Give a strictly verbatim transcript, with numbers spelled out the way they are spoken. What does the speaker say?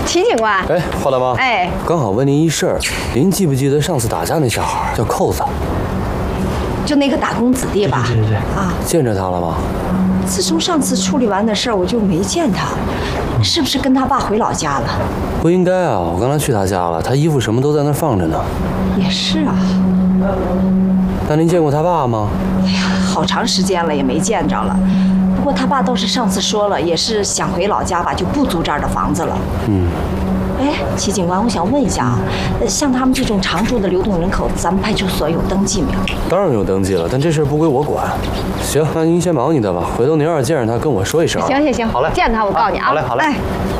齐警官。 哎，华大妈。 哎， 刚好问您一事儿，您记不记得上次打架那小孩叫扣子？ 就那个打工子弟吧？ 对对对。 啊， 见着他了吗？ 自从上次处理完的事儿，我就没见他，是不是跟他爸回老家了？ 不应该啊，我刚才去他家了，他衣服什么都在那儿放着呢。 也是啊。 那您见过他爸吗？ 哎呀，好长时间了也没见着了。不过他爸倒是上次说了，也是想回老家吧，就不租这儿的房子了。 嗯。 哎，齐警官，我想问一下啊，像他们这种常住的流动人口，咱们派出所有登记没有？ 当然有登记了，但这事儿不归我管。行，那您先忙你的吧，回头您要是见着他，跟我说一声。 行行行， 好嘞， 见他我告诉你啊。 好嘞，好嘞。 哎